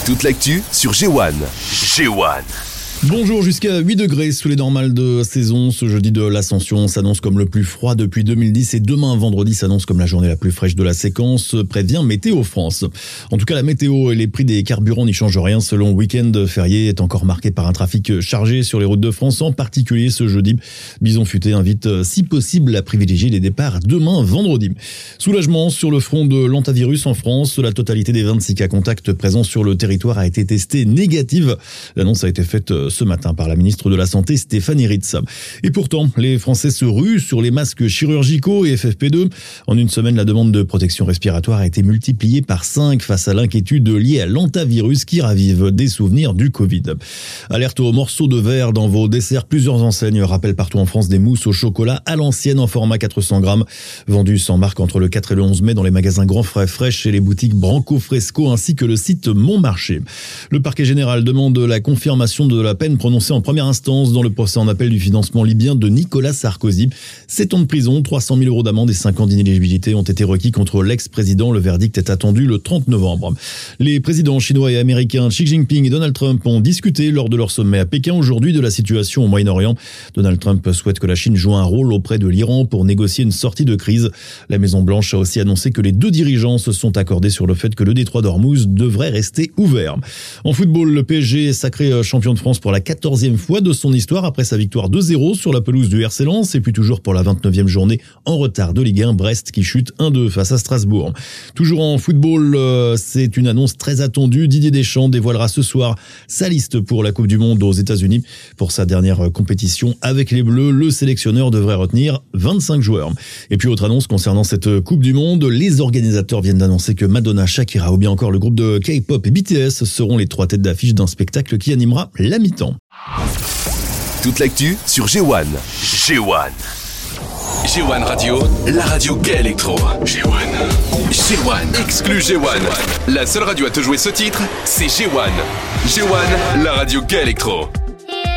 Toute l'actu sur G1. G1. Bonjour, jusqu'à 8 degrés sous les normales de saison. Ce jeudi de l'Ascension s'annonce comme le plus froid depuis 2010 et demain, vendredi, s'annonce comme la journée la plus fraîche de la séquence, prévient Météo France. En tout cas, la météo et les prix des carburants n'y changent rien. Ce long week-end férié est encore marqué par un trafic chargé sur les routes de France, en particulier ce jeudi. Bison Futé invite, si possible, à privilégier les départs demain, vendredi. Soulagement sur le front de l'hantavirus en France. La totalité des 26 cas contacts présents sur le territoire a été testée négative. L'annonce a été faite ce matin par la ministre de la Santé, Stéphanie Ritz. Et pourtant, les Français se ruent sur les masques chirurgicaux et FFP2. En une semaine, la demande de protection respiratoire a été multipliée par 5 face à l'inquiétude liée à l'hantavirus qui ravive des souvenirs du Covid. Alerte aux morceaux de verre dans vos desserts. Plusieurs enseignes rappellent partout en France des mousses au chocolat à l'ancienne en format 400 grammes, vendues sans marque entre le 4 et le 11 mai dans les magasins Grand Frais Fraîche et les boutiques Branco Fresco ainsi que le site Mon Marché. Le parquet général demande la confirmation de la peine prononcée en première instance dans le procès en appel du financement libyen de Nicolas Sarkozy. 7 ans de prison, 300 000 € d'amende et 5 ans d'inéligibilité ont été requis contre l'ex-président. Le verdict est attendu le 30 novembre. Les présidents chinois et américains Xi Jinping et Donald Trump ont discuté lors de leur sommet à Pékin aujourd'hui de la situation au Moyen-Orient. Donald Trump souhaite que la Chine joue un rôle auprès de l'Iran pour négocier une sortie de crise. La Maison-Blanche a aussi annoncé que les deux dirigeants se sont accordés sur le fait que le détroit d'Ormuz devrait rester ouvert. En football, le PSG est sacré champion de France pour la 14e fois de son histoire après sa victoire 2-0 sur la pelouse du RC Lens et puis toujours pour la 29e journée en retard de Ligue 1, Brest qui chute 1-2 face à Strasbourg. Toujours en football, c'est une annonce très attendue. Didier Deschamps dévoilera ce soir sa liste pour la Coupe du Monde aux États-Unis. Pour sa dernière compétition avec les Bleus, le sélectionneur devrait retenir 25 joueurs. Et puis autre annonce concernant cette Coupe du Monde, les organisateurs viennent d'annoncer que Madonna, Shakira ou bien encore le groupe de K-pop et BTS seront les 3 têtes d'affiche d'un spectacle qui animera la mi-temps. Toute l'actu sur G1. G1. G1 Radio, la radio gay électro. G1. G1, exclu G1. La seule radio à te jouer ce titre, c'est G1. G1, la radio gay électro.